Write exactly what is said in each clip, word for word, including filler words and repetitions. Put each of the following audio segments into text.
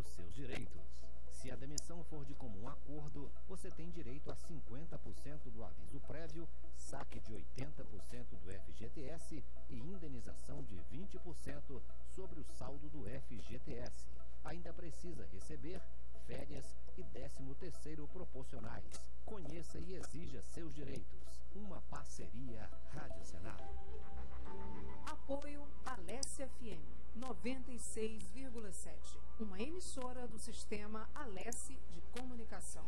os seus direitos. Se a demissão for de comum acordo, você tem direito a cinquenta por cento do aviso prévio, saque de oitenta por cento do F G T S e indenização de vinte por cento sobre o saldo do F G T S. Ainda precisa receber férias e décimo terceiro proporcionais. Conheça e exija seus direitos. Uma parceria Rádio Senado. Apoio Alessia F M noventa e seis vírgula sete, uma emissora do sistema Alessi de Comunicação.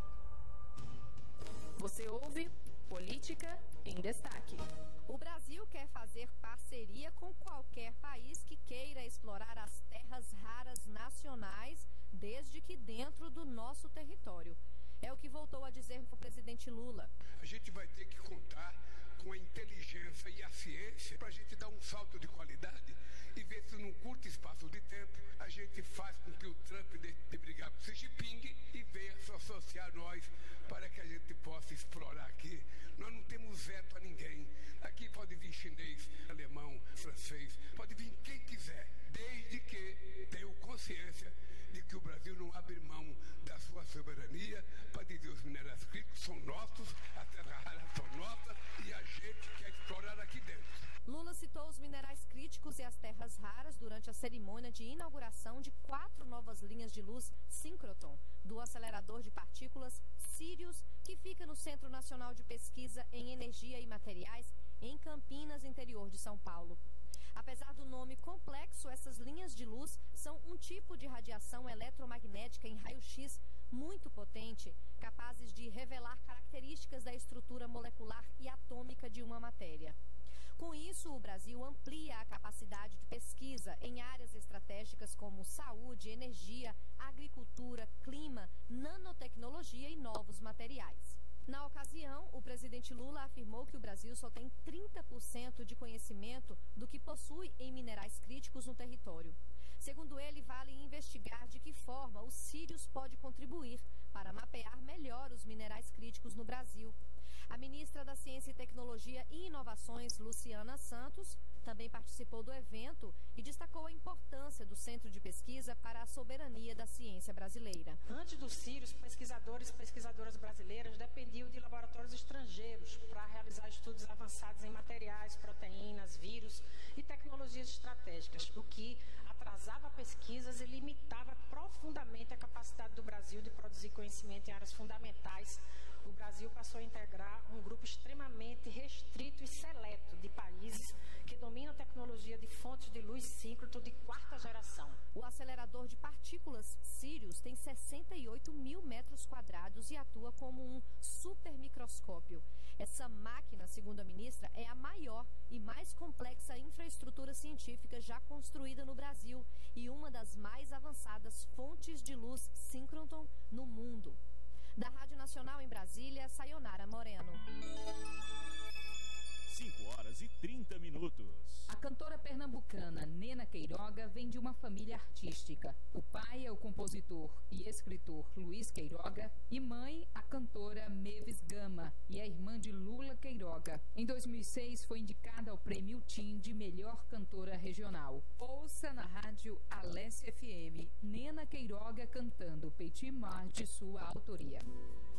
Você ouve Política em Destaque. O Brasil quer fazer parceria com qualquer país que queira explorar as terras raras nacionais, desde que dentro do nosso território. É o que voltou a dizer o presidente Lula. A gente vai ter que contar com a inteligência e a ciência para a gente dar um salto de qualidade e ver se num curto espaço de tempo a gente faz com que o Trump deixe de brigar com o Xi Jinping e venha se associar a nós para que a gente possa explorar aqui. Nós não temos veto a ninguém. Aqui pode vir chinês, alemão, francês, pode vir quem quiser, desde que tenham consciência de que o Brasil não abre mão da sua soberania para dizer os minerais críticos são nossos, a terra rara são nossas e a gente quer explorar aqui dentro. Lula citou os minerais críticos e as terras raras durante a cerimônia de inauguração de quatro novas linhas de luz síncrotron do acelerador de partículas Sirius, que fica no Centro Nacional de Pesquisa em Energia e Materiais, em Campinas, interior de São Paulo. Apesar do nome complexo, essas linhas de luz são um tipo de radiação eletromagnética em raio-x muito potente, capazes de revelar características da estrutura molecular e atômica de uma matéria. Com isso, o Brasil amplia a capacidade de pesquisa em áreas estratégicas como saúde, energia, agricultura, clima, nanotecnologia e novos materiais. Na ocasião, o presidente Lula afirmou que o Brasil só tem trinta por cento de conhecimento do que possui em minerais críticos no território. Segundo ele, vale investigar de que forma o Sirius pode contribuir para mapear melhor os minerais críticos no Brasil. A ministra da Ciência e Tecnologia e Inovações, Luciana Santos, também participou do evento e destacou a importância do Centro de Pesquisa para a soberania da ciência brasileira. Antes do Sirius, pesquisadores e pesquisadoras brasileiras dependiam de laboratórios estrangeiros para realizar estudos avançados em materiais, proteínas, vírus e tecnologias estratégicas, o que atrasava pesquisas e limitava profundamente a capacidade do Brasil de produzir conhecimento em áreas fundamentais. O Brasil passou a integrar um grupo extremamente restrito e seleto de países que dominam a tecnologia de fontes de luz síncrono de quarta geração. O acelerador de partículas Sirius tem sessenta e oito mil metros quadrados e atua como um supermicroscópio. Essa máquina, segundo a ministra, é a maior e mais complexa infraestrutura científica já construída no Brasil e uma das mais avançadas fontes de luz síncrono no mundo. Da Rádio Nacional em Brasília, Sayonara Moreno. cinco horas e trinta minutos. A cantora pernambucana Nena Queiroga vem de uma família artística. O pai é o compositor e escritor Luiz Queiroga e mãe a cantora Mavis Gama e a irmã de Lula Queiroga. Em dois mil e seis foi indicada ao Prêmio Tim de Melhor Cantora Regional. Ouça na rádio Alessia F M Nena Queiroga cantando Petit Mar de sua autoria.